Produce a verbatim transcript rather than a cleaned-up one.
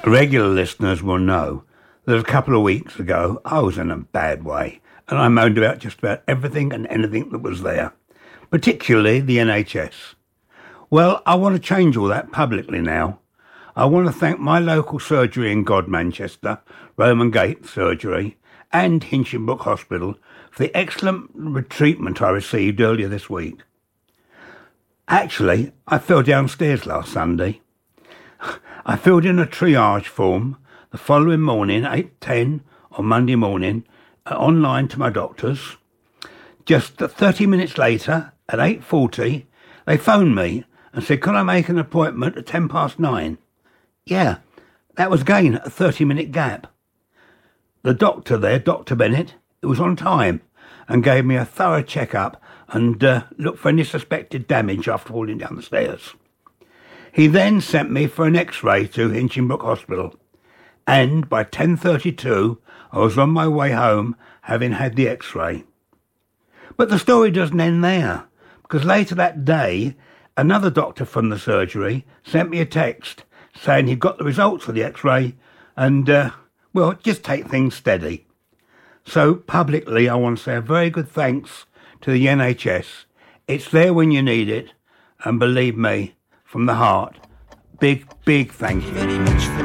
Regular listeners will know that a couple of weeks ago I was in a bad way and I moaned about just about everything and anything that was there, particularly the N H S. Well, I want to change all that publicly now. I want to thank my local surgery in God, Manchester, Roman Gate Surgery, and Hinchinbrook Hospital for the excellent treatment I received earlier this week. Actually, I fell downstairs last Sunday. I filled in a triage form the following morning, eight ten on Monday morning, uh, online to my doctors. Just thirty minutes later, at eight forty, they phoned me and said, "Can I make an appointment at ten past nine?" Yeah, that was again a thirty-minute gap. The doctor there, Doctor Bennett, it was on time and gave me a thorough check-up and uh, looked for any suspected damage after falling down the stairs. He then sent me for an X-ray to Hinchinbrook Hospital, and by ten thirty-two I was on my way home having had the X-ray. But the story doesn't end there, because later that day another doctor from the surgery sent me a text saying he'd got the results of the X-ray and, uh, well, just take things steady. So publicly I want to say a very good thanks to the N H S. It's there when you need it, and believe me, from the heart, big, big thank you.